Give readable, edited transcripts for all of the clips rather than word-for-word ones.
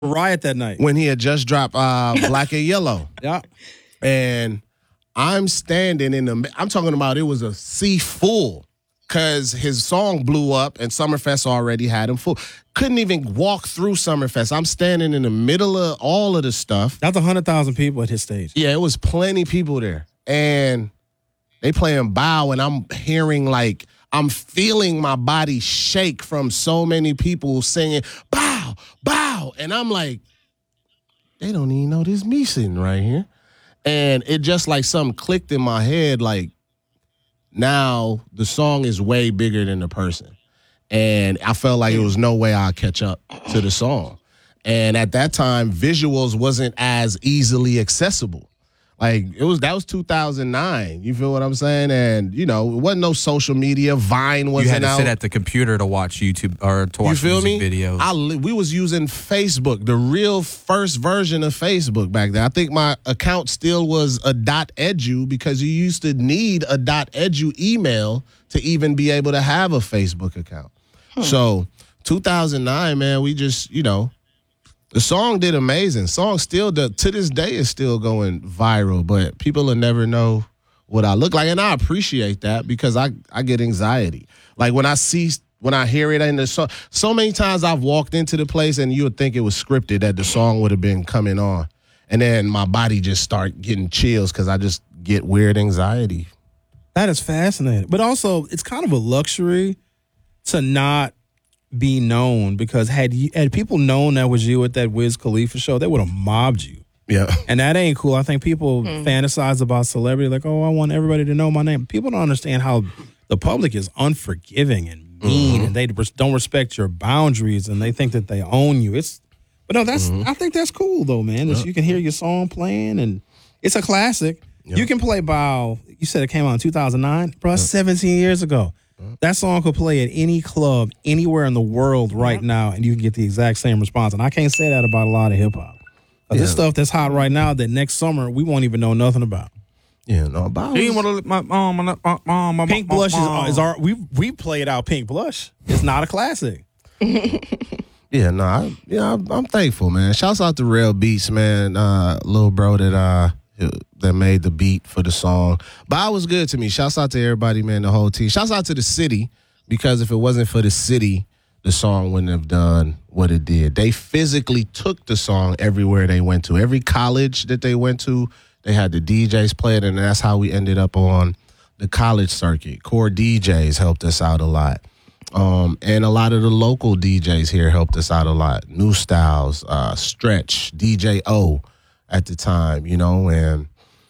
riot that night. when he had just dropped Black and Yellow. Yeah. And I'm standing in the, I'm talking about it was a sea full because his song blew up and Summerfest already had him full. Couldn't even walk through Summerfest. I'm standing in the middle of all of the stuff. That's 100,000 people at his stage. Yeah, it was plenty people there. And they playing Bow, and I'm hearing like, I'm feeling my body shake from so many people singing, Bow, Bow. And I'm like, they don't even know this me sitting right here. And it just like something clicked in my head, like, now the song is way bigger than the person. And I felt like it was no way I'd catch up to the song. And at that time, visuals wasn't as easily accessible. Like that was 2009. You feel what I'm saying? And it wasn't no social media. Vine wasn't out. You had to sit at the computer to watch YouTube or to watch music videos. We was using Facebook, the real first version of Facebook back then. I think my account still was a .edu because you used to need a .edu email to even be able to have a Facebook account. So 2009, man, we just, the song did amazing. Song still to this day is still going viral, but people will never know what I look like. And I appreciate that because I get anxiety. Like when I hear it in the song, so many times I've walked into the place and you would think it was scripted that the song would have been coming on. And then my body just start getting chills because I just get weird anxiety. That is fascinating. But also, it's kind of a luxury to not be known, because had people known that was you at that Wiz Khalifa show, they would have mobbed you. Yeah. And that ain't cool. I think people fantasize about celebrity like, oh, I want everybody to know my name. People don't understand how the public is unforgiving and mean, and they don't respect your boundaries, and they think that they own you. I think that's cool though, man. That you can hear your song playing, and it's a classic. Yep. You can play Bow. You said it came out in 2009, bro. That's 17 years ago. That song could play at any club anywhere in the world right now, and you can get the exact same response. And I can't say that about a lot of hip-hop. This stuff that's hot right now that next summer we won't even know nothing about. Yeah, no, about Pink Blush is our we played out Pink Blush. It's not a classic. Yeah, no, I'm thankful, man. Shouts out to Real Beats, man. Little bro that made the beat for the song. Bow was good to me. Shouts out to everybody, man, the whole team. Shouts out to the city, because if it wasn't for the city, the song wouldn't have done what it did. They physically took the song everywhere they went to. Every college that they went to, they had the DJs play it, and that's how we ended up on the college circuit. Core DJs helped us out a lot. And a lot of the local DJs here helped us out a lot. New Styles, Stretch, DJ O at the time, and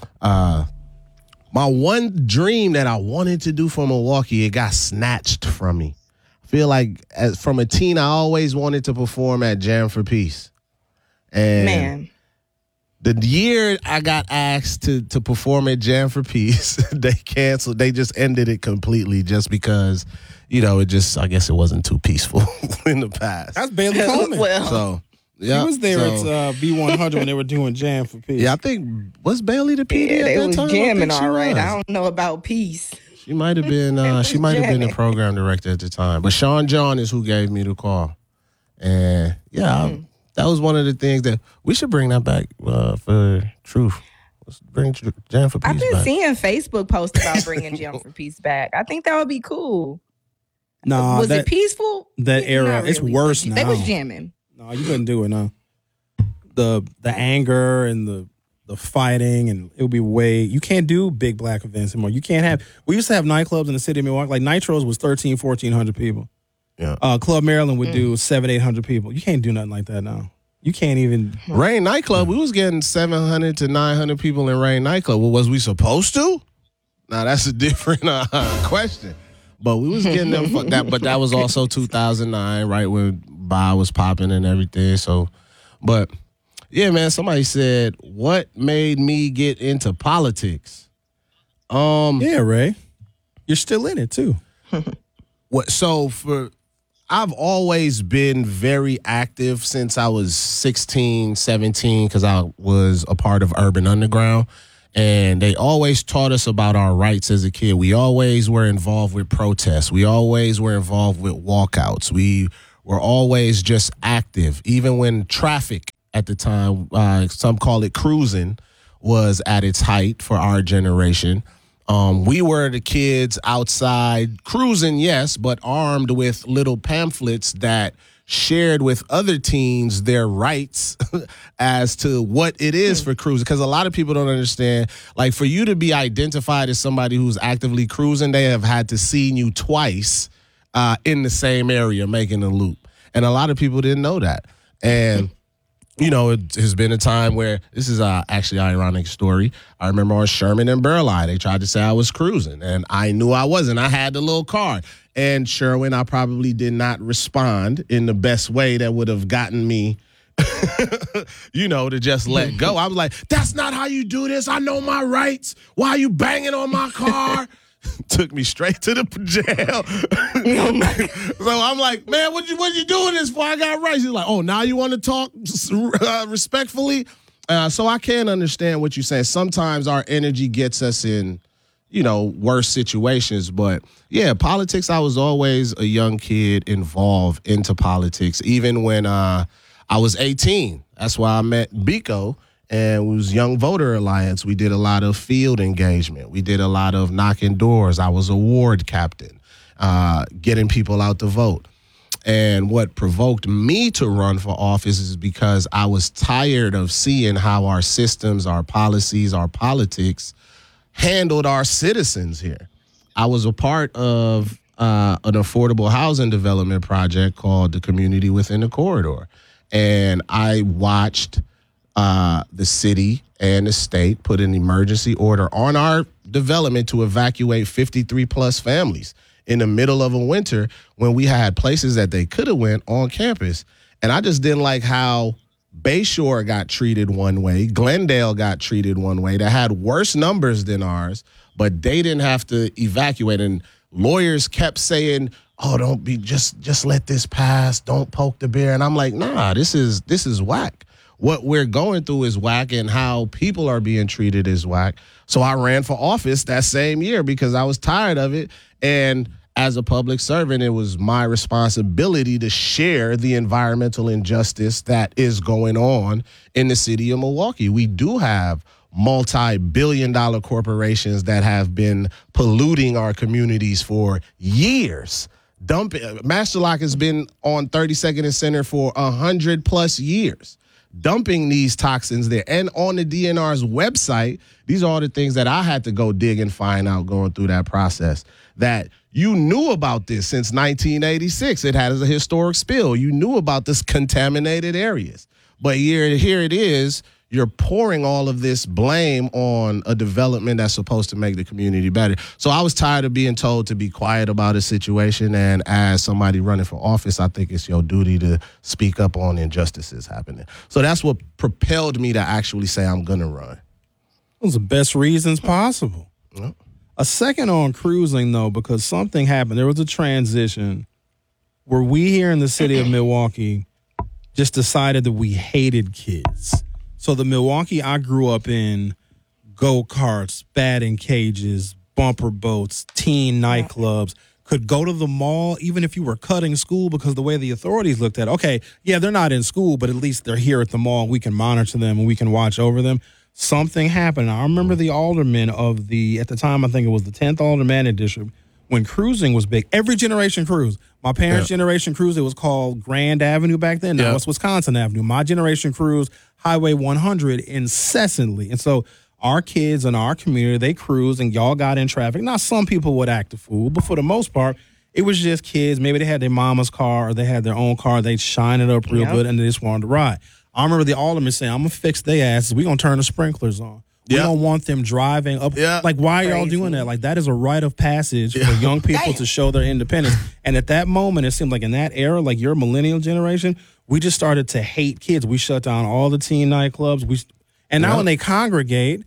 my one dream that I wanted to do for Milwaukee, it got snatched from me. I feel like from a teen, I always wanted to perform at Jam for Peace. And man, the year I got asked to perform at Jam for Peace, they canceled. They just ended it completely just because, I guess it wasn't too peaceful in the past. That's Bailey Coleman. So, yeah. He was there at B100 when they were doing Jam for Peace. Yeah, I think, was Bailey the PD at that time? They was jamming all right. I don't know about Peace. She might have been the program director at the time. But Sean John is who gave me the call. And, that was one of the things that we should bring that back for Truth. Let's bring Jam for Peace back. I've been seeing Facebook posts about bringing Jam for Peace back. I think that would be cool. No, was it peaceful? That era, it's worse now. They was jamming. No, you couldn't do it now. The anger and the fighting, and it would be you can't do big black events anymore. You can't have, we used to have nightclubs in the city of Milwaukee, like Nitro's was 1,400 people. Yeah. Club Maryland would do 700-800 people. You can't do nothing like that now. You can't even. Rain Nightclub, we was getting 700 to 900 people in Rain Nightclub. Well, was we supposed to? Now, that's a different question. But we was getting them, but that was also 2009, right, when Bow was popping and everything. So, but, yeah, man, somebody said, what made me get into politics? Yeah, Ray. You're still in it, too. I've always been very active since I was 16, 17, because I was a part of Urban Underground. And they always taught us about our rights as a kid. We always were involved with protests. We always were involved with walkouts. We were always just active, even when traffic at the time, some call it cruising, was at its height for our generation. We were the kids outside cruising, yes, but armed with little pamphlets that shared with other teens their rights as to what it is for cruising. Because a lot of people don't understand, like, for you to be identified as somebody who's actively cruising, they have had to see you twice in the same area making a loop. And a lot of people didn't know that. And you know, it has been a time where, this is actually an ironic story. I remember on Sherman and Burleigh, they tried to say I was cruising, and I knew I wasn't. I had the little card. And Sherwin, I probably did not respond in the best way that would have gotten me, to just let go. I was like, that's not how you do this. I know my rights. Why are you banging on my car? Took me straight to the jail. So I'm like, man, what you doing this for? I got rights. He's like, oh, now you want to talk respectfully? So I can understand what you're saying. Sometimes our energy gets us in, worse situations. But yeah, politics, I was always a young kid involved into politics. Even when I was 18, that's why I met Biko. And it was Young Voter Alliance. We did a lot of field engagement. We did a lot of knocking doors. I was a ward captain, getting people out to vote. And what provoked me to run for office is because I was tired of seeing how our systems, our policies, our politics handled our citizens here. I was a part of an affordable housing development project called the Community Within the Corridor. And I watched the city and the state put an emergency order on our development to evacuate 53-plus families in the middle of a winter when we had places that they could have went on campus. And I just didn't like how Bayshore got treated one way, Glendale got treated one way. They had worse numbers than ours, but they didn't have to evacuate. And lawyers kept saying, oh, just let this pass. Don't poke the bear. And I'm like, nah, this is whack. What we're going through is whack, and how people are being treated is whack. So I ran for office that same year because I was tired of it. And as a public servant, it was my responsibility to share the environmental injustice that is going on in the city of Milwaukee. We do have multi-billion-dollar corporations that have been polluting our communities for years. Master Lock has been on 32nd and Center for 100+ years. Dumping these toxins there. And on the DNR's website, these are all the things that I had to go dig and find out going through that process. That you knew about this since 1986. It had as a historic spill. You knew about this contaminated areas. But here it is. You're pouring all of this blame on a development that's supposed to make the community better. So I was tired of being told to be quiet about a situation. And as somebody running for office, I think it's your duty to speak up on injustices happening. So that's what propelled me to actually say I'm going to run. Those are the best reasons possible. Yep. A second on cruising, though, because something happened. There was a transition where we here in the city of Milwaukee just decided that we hated kids. So the Milwaukee I grew up in, go-karts, batting cages, bumper boats, teen nightclubs, could go to the mall even if you were cutting school because the way the authorities looked at it. Okay, yeah, they're not in school, but at least they're here at the mall. We can monitor them and we can watch over them. Something happened. I remember the aldermen of at the time, I think it was the 10th Aldermanic District, when cruising was big. Every generation cruised. My parents' generation cruised. It was called Grand Avenue back then. Now it's Wisconsin Avenue. My generation cruised Highway 100 incessantly. And so our kids in our community, they cruised and y'all got in traffic. Now, some people would act a fool, but for the most part, it was just kids. Maybe they had their mama's car or they had their own car. They'd shine it up real good and they just wanted to ride. I remember the alderman saying, I'm going to fix their asses. We're going to turn the sprinklers on. We don't want them driving up. Like, why are y'all doing that? Like, that is a rite of passage for young people to show their independence. And at that moment, it seemed like in that era, like your millennial generation, we just started to hate kids. We shut down all the teen nightclubs. And now when they congregate,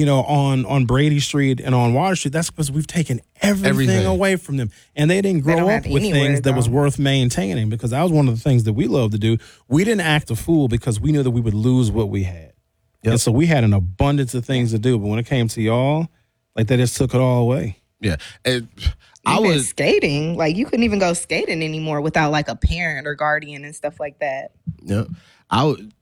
on Brady Street and on Water Street, that's because we've taken everything away from them. And they didn't grow up with things that was worth maintaining, because that was one of the things that we love to do. We didn't act a fool because we knew that we would lose what we had. And so we had an abundance of things to do. But when it came to y'all, like, they just took it all away. Yeah. And Even skating, like you couldn't even go skating anymore without like a parent or guardian and stuff like that. Yeah,